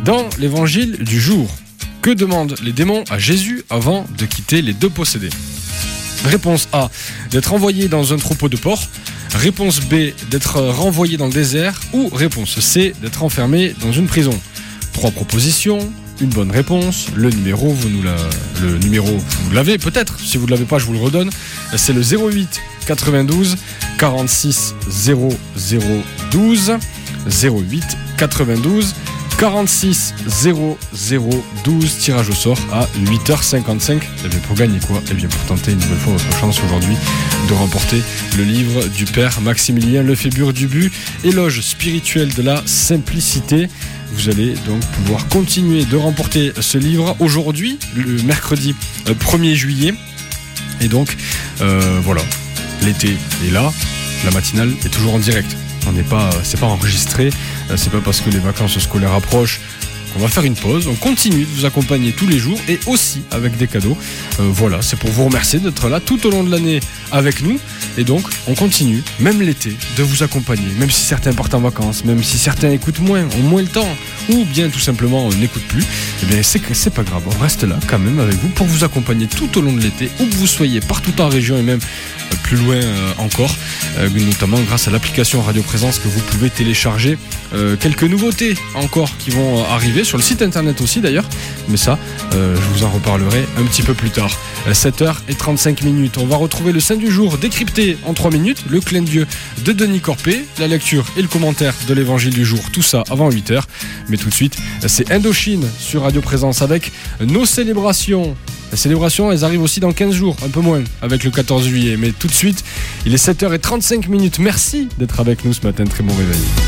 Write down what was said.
Dans l'évangile du jour, que demandent les démons à Jésus avant de quitter les deux possédés? Réponse A, d'être envoyé dans un troupeau de porcs. Réponse B, d'être renvoyé dans le désert. Ou réponse C, d'être enfermé dans une prison. 3 propositions, une bonne réponse. Le numéro, vous l'avez peut-être. Si vous ne l'avez pas, je vous le redonne. C'est le 08 92 46 00 12. 08 92 46 00 12. Tirage au sort à 8h55. Et bien pour gagner quoi? Et bien pour tenter une nouvelle fois votre chance aujourd'hui de remporter le livre du père Maximilien Lefébure-Dubu, Éloge spirituel de la simplicité. Vous allez donc pouvoir continuer de remporter ce livre aujourd'hui, le mercredi 1er juillet. Et donc, voilà, l'été est là, la matinale est toujours en direct. C'est pas enregistré, c'est pas parce que les vacances scolaires approchent qu'on va faire une pause. On continue de vous accompagner tous les jours et aussi avec des cadeaux. Voilà, c'est pour vous remercier d'être là tout au long de l'année avec nous. Et donc, on continue, même l'été, de vous accompagner. Même si certains partent en vacances, même si certains écoutent moins, ont moins le temps, ou bien tout simplement n'écoutent plus, eh bien c'est pas grave. On reste là quand même avec vous pour vous accompagner tout au long de l'été, où que vous soyez, partout en région et même plus loin encore, notamment grâce à l'application Radio Présence que vous pouvez télécharger. Quelques nouveautés encore qui vont arriver sur le site internet aussi d'ailleurs, mais ça je vous en reparlerai un petit peu plus tard. 7h35. On va retrouver le Saint du jour décrypté en 3 minutes, le clin d'yeux de Denis Corpé, la lecture et le commentaire de l'évangile du jour, tout ça avant 8h. Mais tout de suite, c'est Indochine sur Radio Présence avec nos célébrations. Les célébrations, elles arrivent aussi dans 15 jours, un peu moins, avec le 14 juillet. Mais tout de suite, il est 7h35. Merci d'être avec nous ce matin. Très bon réveil.